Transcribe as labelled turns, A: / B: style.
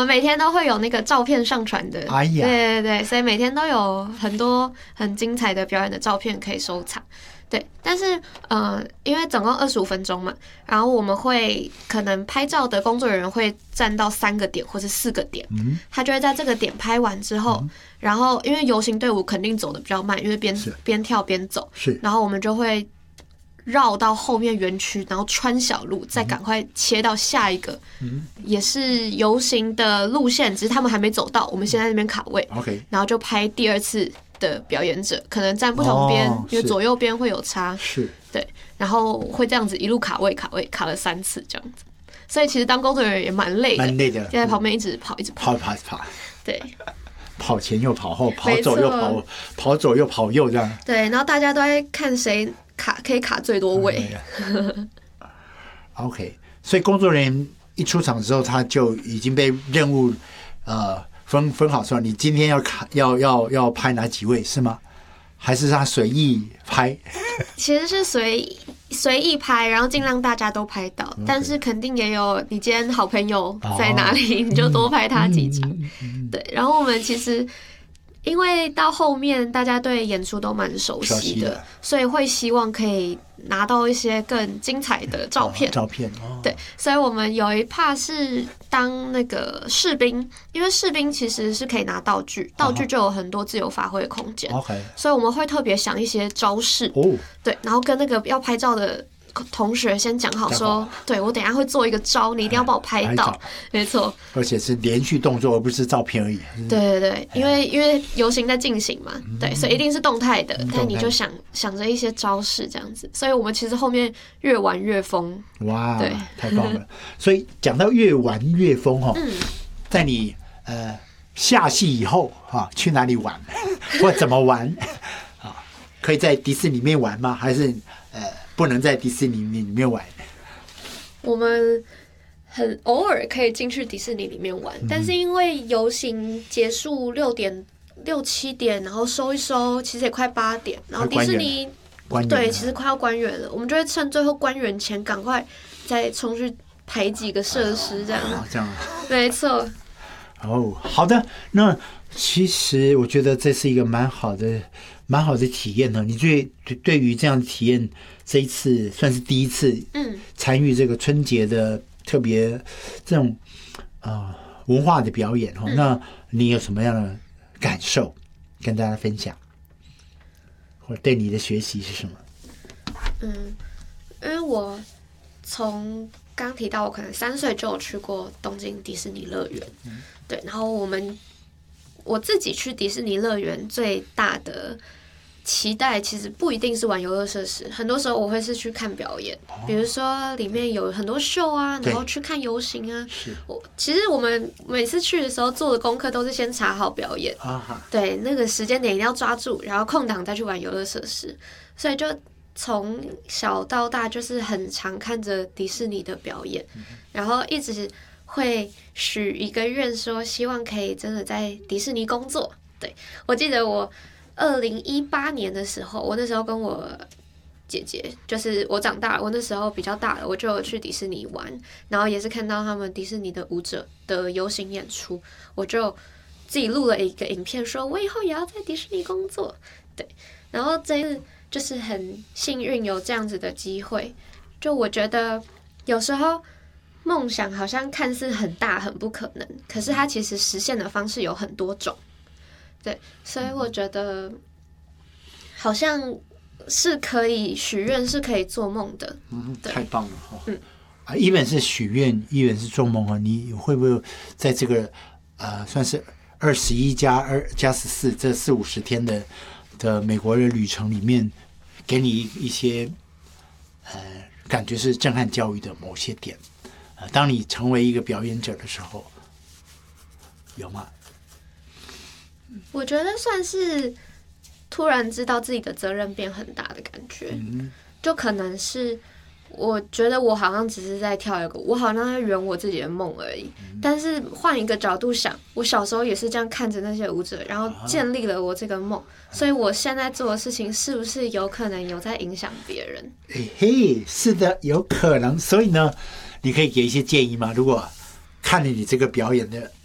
A: 们每天都会有那个照片上传的，
B: 哎呀，
A: 对对对，所以每天都有很多很精彩的表演的照片可以收藏。对，但是因为总共25分钟嘛，然后我们会可能拍照的工作人员会站到3个点或是4个点，他就会在这个点拍完之后，然后因为游行队伍肯定走的比较慢，因为边跳边走，然后我们就会绕到后面园区，然后穿小路，再赶快切到下一个，也是游行的路线，只是他们还没走到，我们先在那边卡位，然后就拍第2次的表演者，可能站不同边，因为左右边会有差，
B: 是，
A: 对，然后会这样子一路卡位，卡了3次这样子，所以其实当工作人员也蛮累的，就在旁边一直跑，对。
B: 跑前又跑后，跑左又跑左又跑右这样。
A: 对，然后大家都在看谁可以卡最多位。
B: OK， 所以工作人员一出场之后，他就已经被任务分好说，你今天要拍哪几位是吗？还是他随意拍？
A: 其实是随意拍，然后尽量大家都拍到，但是肯定也有你今天好朋友在哪里，你就多拍他几场。对，然后我们其实因为到后面大家对演出都蛮熟悉的，所以会希望可以拿到一些更精彩的照片。对，所以我们有一 part 是当那个士兵，因为士兵其实是可以拿道具，道具就有很多自由发挥的空间，所以我们会特别想一些招式，对，然后跟那个要拍照的同学先讲好说，对，我等一下会做一个招，你一定要帮我拍到，没错，
B: 而且是连续动作，而不是照片而已。
A: 对对对，因为游行在进行嘛，对，所以一定是动态的，但你就想着一些招式这样子，所以我们其实后面越玩越疯。
B: 哇，对，太棒了！所以讲到越玩越疯哈，在你下戏以后去哪里玩，或怎么玩啊？可以在迪士尼里面玩吗？还是不能在迪士尼里面玩？
A: 我们很偶尔可以进去迪士尼里面玩，但是因为游行结束6点6、7点，然后收一收，其实也快8点，然后迪士尼对，其实快要关园了，我们就会趁最后关园前赶快再冲去排几个设施，这样。
B: 这样，
A: 没错。
B: 好的，那其实我觉得这是一个蛮好的体验呢。你对于这样的体验，这一次算是第一次参与这个春节的特别这种文化的表演那你有什么样的感受跟大家分享，或者对你的学习是什么？
A: 因为我从刚提到我可能3岁就有去过东京迪士尼乐园，对，然后我自己去迪士尼乐园最大的期待其实不一定是玩游乐设施，很多时候我会是去看表演，比如说里面有很多秀啊，然后去看游行啊。其实我们每次去的时候做的功课都是先查好表演，对，那个时间点一定要抓住，然后空档再去玩游乐设施，所以就从小到大就是很常看着迪士尼的表演，然后一直会许一个愿说希望可以真的在迪士尼工作。对，我记得我2018年的时候，我那时候跟我姐姐，就是我长大了，我那时候比较大了，我就有去迪士尼玩，然后也是看到他们迪士尼的舞者的游行演出，我就自己录了一个影片说我以后也要在迪士尼工作。对，然后这一次就是很幸运有这样子的机会，就我觉得有时候梦想好像看似很大很不可能，可是它其实实现的方式有很多种。对，所以我觉得好像是可以许愿，是可以做梦的。
B: 太棒了一本是许愿，一本是做梦你会不会在这个算是21加14这40-50天的美国的旅程里面，给你一些感觉是震撼教育的某些点当你成为一个表演者的时候，有吗？
A: 我觉得算是突然知道自己的责任变很大的感觉，就可能是我觉得我好像只是在跳一个舞，我好像在圆我自己的梦而已。但是换一个角度想，我小时候也是这样看着那些舞者，然后建立了我这个梦，所以我现在做的事情是不是有可能有在影响别人？
B: 是的，有可能。所以呢，你可以给一些建议吗？如果看了你这个表演的